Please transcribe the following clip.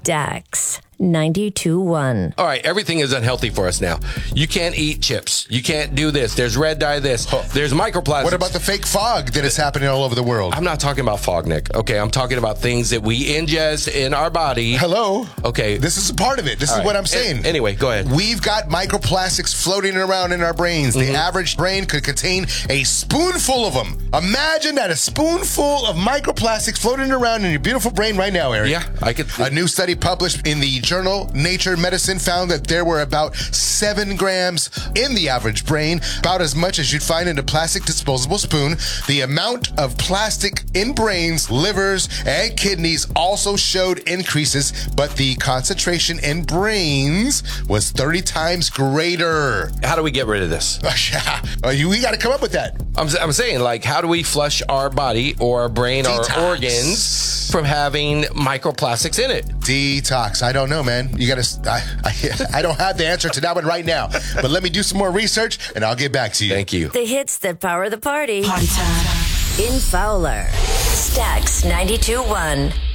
Stax 92.1. All right, everything is unhealthy for us now. You can't eat chips. You can't do this. There's red dye this. There's microplastics. What about the fake fog that is happening all over the world? I'm not talking about fog, Nick. Okay, I'm talking about things that we ingest in our body. Hello? Okay. This is a part of it. This is what I'm saying. Anyway, go ahead. We've got microplastics floating around in our brains. The average brain could contain a spoonful of them. Imagine that, a spoonful of microplastics floating around in your beautiful brain right now, Eric. Yeah, I could. A new study published in the journal Nature Medicine found that there were about 7 grams in the average brain, about as much as you'd find in a plastic disposable spoon. The amount of plastic in brains, livers, and kidneys also showed increases, but the concentration in brains was 30 times greater. How do we get rid of this? We got to come up with that. I'm saying, like, how do we flush our body or our brain Detox. or organs from having microplastics in it? Detox. I don't know, man. You got to. I don't have the answer to that one right now, but let me do some more research and I'll get back to you. Thank you. The hits that power the party. Party time. In Fowler. Stax 92.1.